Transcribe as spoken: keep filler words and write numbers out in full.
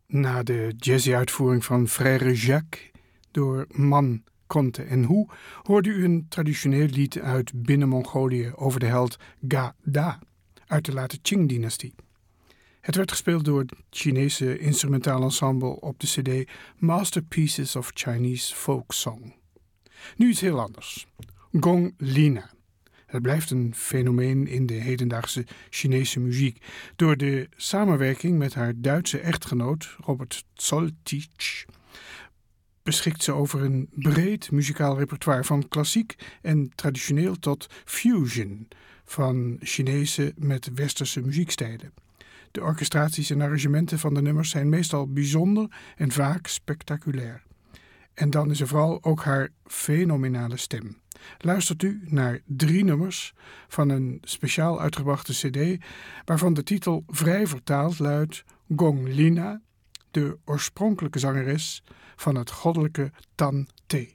Na de jazzy-uitvoering van Frère Jacques door Man, Conte en Hu hoorde u een traditioneel lied uit Binnen-Mongolië over de held Ga Da uit de late Qing-dynastie. Het werd gespeeld door het Chinese instrumentaal ensemble op de cd Masterpieces of Chinese Folk Song. Nu iets heel anders. Gong Lina. Het blijft een fenomeen in de hedendaagse Chinese muziek. Door de samenwerking met haar Duitse echtgenoot Robert Zoltich beschikt ze over een breed muzikaal repertoire van klassiek en traditioneel tot fusion van Chinese met westerse muziekstijlen. De orchestraties en arrangementen van de nummers zijn meestal bijzonder en vaak spectaculair. En dan is er vooral ook haar fenomenale stem. Luistert u naar drie nummers van een speciaal uitgebrachte cd waarvan de titel vrij vertaald luidt Gong Lina, de oorspronkelijke zangeres van het goddelijke Tan Te.